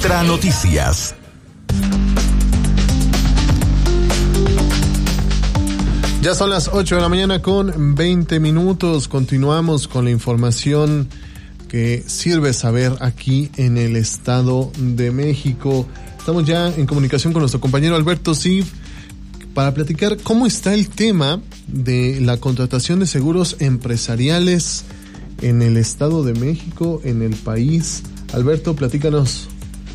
Extra Noticias. Ya son las 8 de la mañana con 20 minutos. Continuamos con la información que sirve saber aquí en el Estado de México. Estamos ya en comunicación con nuestro compañero Alberto Cid para platicar cómo está el tema de la contratación de seguros empresariales en el Estado de México, en el país. Alberto, platícanos.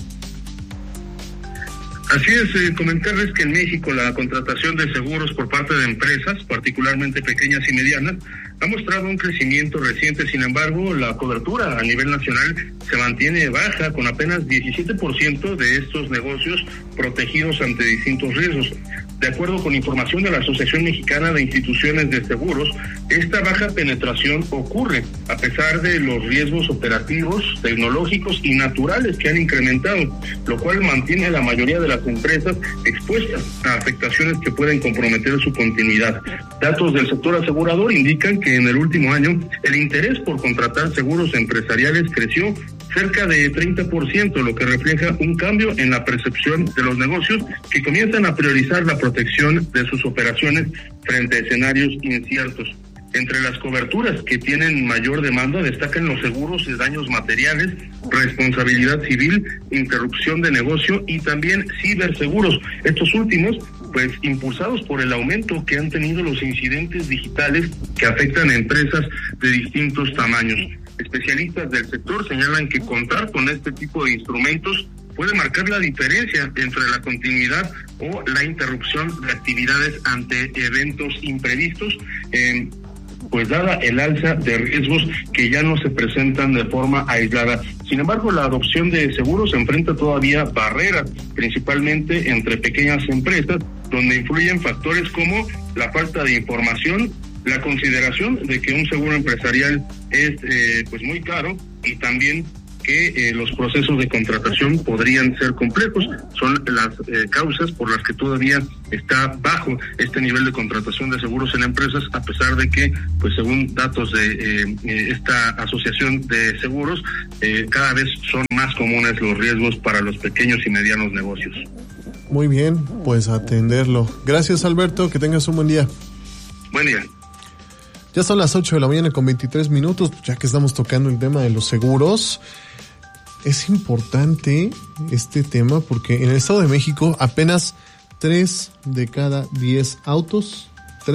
Así es, comentarles que en México la contratación de seguros por parte de empresas, particularmente pequeñas y medianas, ha mostrado un crecimiento reciente. Sin embargo, la cobertura a nivel nacional se mantiene baja, con apenas 17% de estos negocios protegidos ante distintos riesgos. De acuerdo con información de la Asociación Mexicana de Instituciones de Seguros, esta baja penetración ocurre a pesar de los riesgos operativos, tecnológicos y naturales que han incrementado, lo cual mantiene a la mayoría de las empresas expuestas a afectaciones que pueden comprometer su continuidad. Datos del sector asegurador indican que en el último año el interés por contratar seguros empresariales creció cerca de 30%, lo que refleja un cambio en la percepción de los negocios que comienzan a priorizar la protección de sus operaciones frente a escenarios inciertos. Entre las coberturas que tienen mayor demanda destacan los seguros de daños materiales, responsabilidad civil, interrupción de negocio y también ciberseguros. Estos últimos, pues impulsados por el aumento que han tenido los incidentes digitales que afectan a empresas de distintos tamaños. Especialistas del sector señalan que contar con este tipo de instrumentos puede marcar la diferencia entre la continuidad o la interrupción de actividades ante eventos imprevistos, pues dada el alza de riesgos que ya no se presentan de forma aislada. Sin embargo, la adopción de seguros enfrenta todavía barreras, principalmente entre pequeñas empresas, donde influyen factores como la falta de información, la consideración de que un seguro empresarial es pues muy caro y también que los procesos de contratación podrían ser complejos. Son las causas por las que todavía está bajo este nivel de contratación de seguros en empresas, a pesar de que, pues según datos de esta asociación de seguros, cada vez son más comunes los riesgos para los pequeños y medianos negocios. Muy bien, pues atenderlo. Gracias, Alberto, que tengas un buen día. Buen día. Ya son las 8 de la mañana con 23 minutos, ya que estamos tocando el tema de los seguros. Es importante este tema porque en el Estado de México apenas 3 de cada 10 autos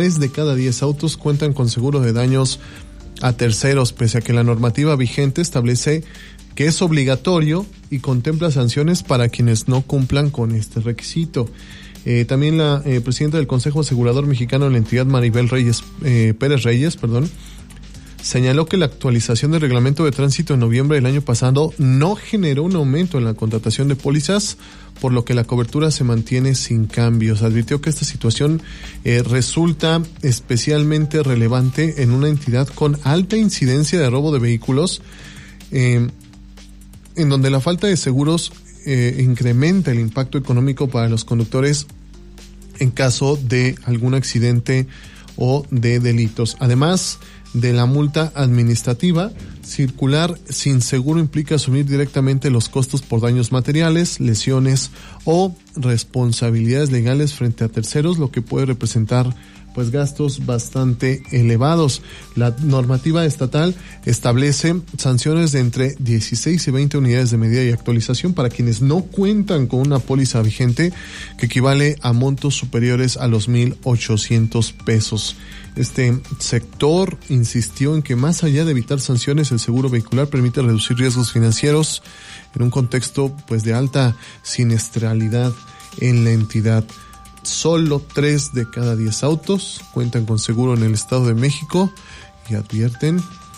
cuentan con seguro de daños a terceros, pese a que la normativa vigente establece que es obligatorio y contempla sanciones para quienes no cumplan con este requisito. También la presidenta del Consejo Asegurador Mexicano de la entidad, Maribel Pérez Reyes, señaló que la actualización del reglamento de tránsito en noviembre del año pasado no generó un aumento en la contratación de pólizas, por lo que la cobertura se mantiene sin cambios. Advirtió que esta situación resulta especialmente relevante en una entidad con alta incidencia de robo de vehículos, en donde la falta de seguros incrementa el impacto económico para los conductores en caso de algún accidente o de delitos. Además de la multa administrativa, circular sin seguro implica asumir directamente los costos por daños materiales, lesiones o responsabilidades legales frente a terceros, lo que puede representar pues gastos bastante elevados. La normativa estatal establece sanciones de entre 16 y 20 unidades de medida y actualización para quienes no cuentan con una póliza vigente, que equivale a montos superiores a los 1,800 pesos. Este sector insistió en que más allá de evitar sanciones, el seguro vehicular permite reducir riesgos financieros en un contexto pues de alta siniestralidad en la entidad. Solo 3 de cada 10 autos cuentan con seguro en el Estado de México y advierten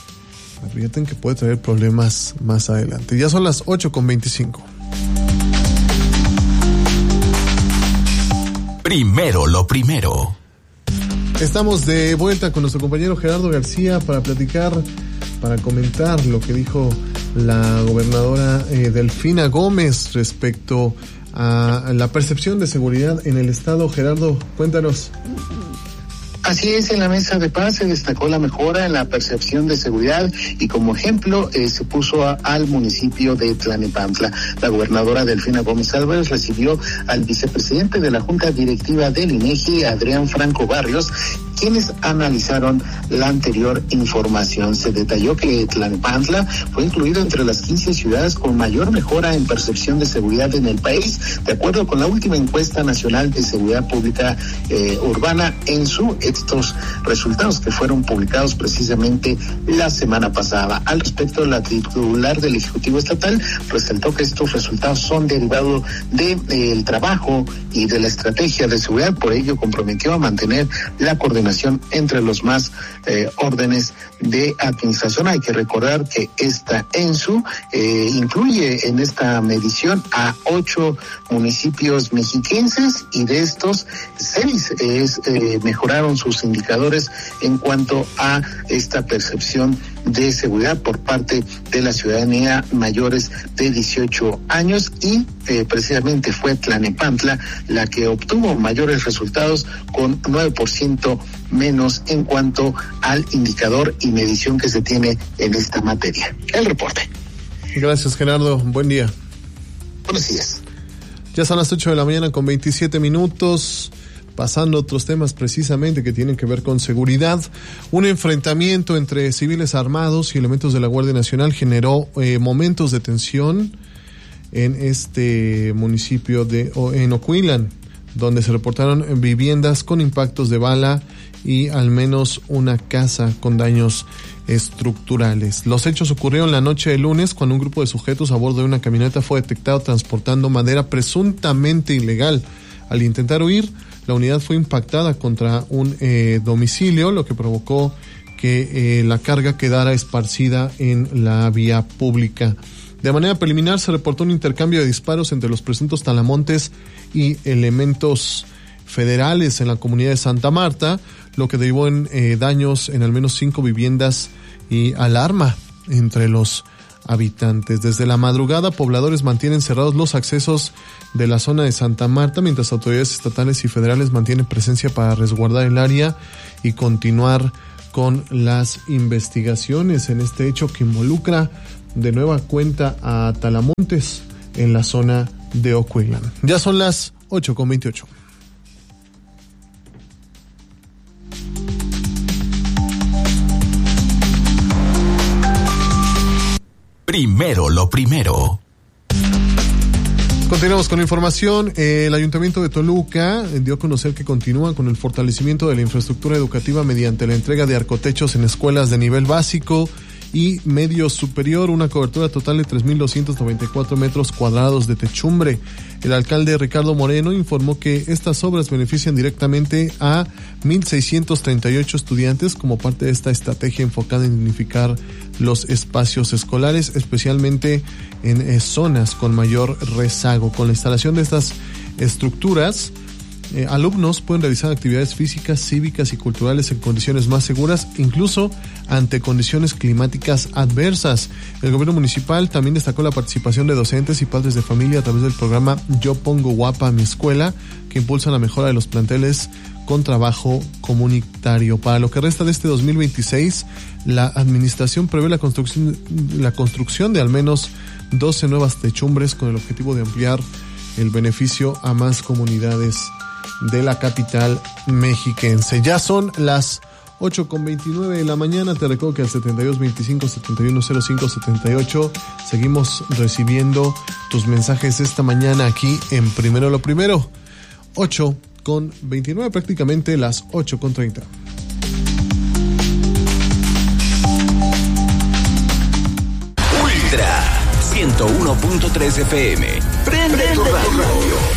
que puede traer problemas más adelante. Ya son las 8:25. Primero lo primero. Estamos de vuelta con nuestro compañero Gerardo García para comentar lo que dijo la gobernadora Delfina Gómez respecto a la percepción de seguridad en el estado. Gerardo, cuéntanos. Así es, en la mesa de paz se destacó la mejora en la percepción de seguridad y como ejemplo se puso al municipio de Tlalnepantla. La gobernadora Delfina Gómez Álvarez recibió al vicepresidente de la Junta Directiva del INEGI, Adrián Franco Barrios, quienes analizaron la anterior información. Se detalló que Tlalnepantla fue incluido entre las 15 ciudades con mayor mejora en percepción de seguridad en el país, de acuerdo con la última encuesta nacional de seguridad pública urbana ENSU, estos resultados que fueron publicados precisamente la semana pasada. Al respecto, la titular del Ejecutivo Estatal resaltó que estos resultados son derivados del trabajo y de la estrategia de seguridad, por ello comprometió a mantener la coordinación entre los más órdenes de administración. Hay que recordar que esta ENSU incluye en esta medición a 8 municipios mexiquenses y de estos 6 mejoraron sus indicadores en cuanto a esta percepción de seguridad por parte de la ciudadanía mayores de 18 años y precisamente fue Tlalnepantla la que obtuvo mayores resultados con 9% menos en cuanto al indicador y medición que se tiene en esta materia. El reporte. Gracias, Gerardo. Buen día. Buenos días. Ya son las 8 de la mañana con 27 minutos. Pasando a otros temas precisamente que tienen que ver con seguridad, un enfrentamiento entre civiles armados y elementos de la Guardia Nacional generó momentos de tensión en este municipio en Ocoitlán, donde se reportaron viviendas con impactos de bala y al menos una casa con daños estructurales. Los hechos ocurrieron la noche del lunes cuando un grupo de sujetos a bordo de una camioneta fue detectado transportando madera presuntamente ilegal. Al intentar huir, la unidad fue impactada contra un domicilio, lo que provocó que la carga quedara esparcida en la vía pública. De manera preliminar se reportó un intercambio de disparos entre los presuntos talamontes y elementos federales en la comunidad de Santa Marta, lo que derivó en daños en al menos 5 viviendas y alarma entre los habitantes. Desde la madrugada, pobladores mantienen cerrados los accesos de la zona de Santa Marta, mientras autoridades estatales y federales mantienen presencia para resguardar el área y continuar con las investigaciones en este hecho que involucra de nueva cuenta a talamontes en la zona de Ocoitlán. Ya son las 8:28. Primero lo primero. Continuamos con la información. El Ayuntamiento de Toluca dio a conocer que continúa con el fortalecimiento de la infraestructura educativa mediante la entrega de arcotechos en escuelas de nivel básico y medio superior, una cobertura total de 3,294 metros cuadrados de techumbre. El alcalde Ricardo Moreno informó que estas obras benefician directamente a 1,638 estudiantes como parte de esta estrategia enfocada en dignificar los espacios escolares, especialmente en zonas con mayor rezago. Con la instalación de estas estructuras, alumnos pueden realizar actividades físicas, cívicas y culturales en condiciones más seguras, incluso ante condiciones climáticas adversas. El gobierno municipal también destacó la participación de docentes y padres de familia a través del programa Yo Pongo Guapa a mi Escuela, que impulsa la mejora de los planteles con trabajo comunitario. Para lo que resta de este 2026, la administración prevé la construcción de al menos 12 nuevas techumbres con el objetivo de ampliar el beneficio a más comunidades de la capital mexiquense. Ya son las 8:29 de la mañana. Te recuerdo que al 7225-7105-78 seguimos recibiendo tus mensajes esta mañana aquí en Primero lo Primero. 8:29, prácticamente las 8:30. Ultra 101.3 FM. Prende tu radio.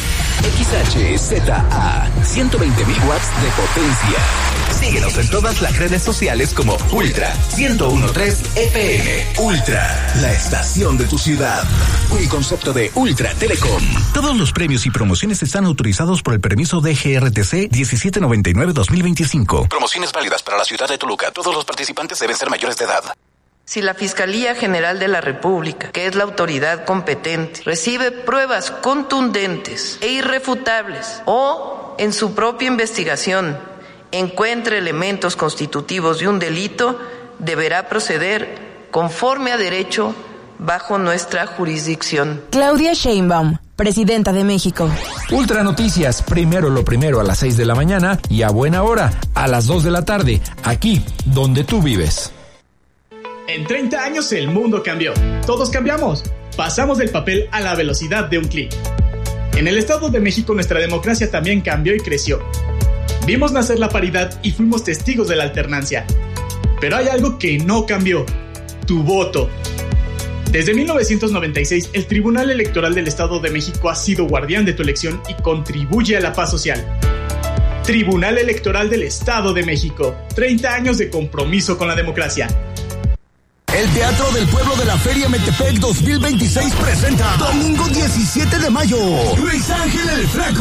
XHZA 120.000 watts de potencia. Síguenos en todas las redes sociales como Ultra 101.3 FM. Ultra, la estación de tu ciudad. Un concepto de Ultra Telecom. Todos los premios y promociones están autorizados por el permiso de GRTC 1799-2025. Promociones válidas para la ciudad de Toluca. Todos los participantes deben ser mayores de edad. Si la Fiscalía General de la República, que es la autoridad competente, recibe pruebas contundentes e irrefutables o en su propia investigación encuentre elementos constitutivos de un delito, deberá proceder conforme a derecho bajo nuestra jurisdicción. Claudia Sheinbaum, Presidenta de México. Ultra Noticias, primero lo primero a las 6 de la mañana y a buena hora, a las 2 de la tarde, aquí donde tú vives. En 30 años el mundo cambió. Todos cambiamos. Pasamos del papel a la velocidad de un clic. En el Estado de México nuestra democracia también cambió y creció. Vimos nacer la paridad y fuimos testigos de la alternancia. Pero hay algo que no cambió: tu voto. Desde 1996, el Tribunal Electoral del Estado de México ha sido guardián de tu elección y contribuye a la paz social. Tribunal Electoral del Estado de México. 30 años de compromiso con la democracia. El Teatro del Pueblo de la Feria Metepec 2026 presenta domingo 17 de mayo Luis Ángel el Flaco.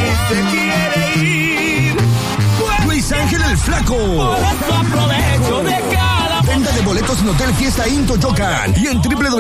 Luis Ángel el Flaco. Venta de boletos en Hotel Fiesta Inn Toyocan y en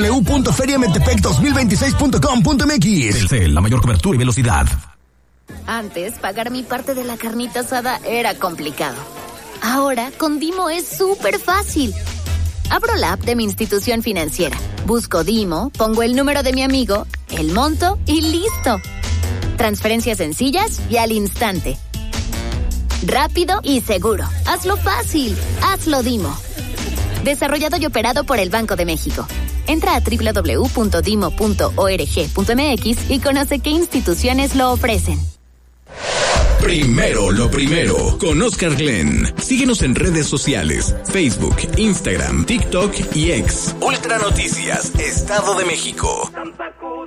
www.feriametepec2026.com.mx. Telcel, la mayor cobertura y velocidad. Antes, pagar mi parte de la carnita asada era complicado. Ahora, con Dimo es súper fácil. Abro la app de mi institución financiera, busco Dimo, pongo el número de mi amigo, el monto y listo. Transferencias sencillas y al instante. Rápido y seguro. Hazlo fácil. Hazlo Dimo. Desarrollado y operado por el Banco de México. Entra a www.dimo.org.mx y conoce qué instituciones lo ofrecen. Primero lo primero, con Oscar Glenn. Síguenos en redes sociales, Facebook, Instagram, TikTok y X. Ultra Noticias, Estado de México.